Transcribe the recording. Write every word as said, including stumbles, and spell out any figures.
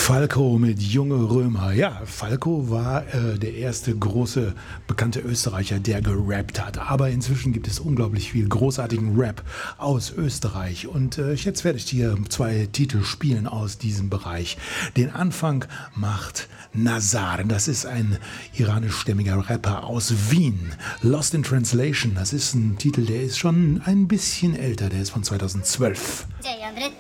Falco mit Junge Römer. Ja, Falco war äh, der erste große, bekannte Österreicher, der gerappt hat. Aber inzwischen gibt es unglaublich viel großartigen Rap aus Österreich. Und äh, jetzt werde ich dir zwei Titel spielen aus diesem Bereich. Den Anfang macht Nazar. Das ist ein iranischstämmiger Rapper aus Wien. Lost in Translation, das ist ein Titel, der ist schon ein bisschen älter. Der ist von zweitausendzwölf. Jay Andre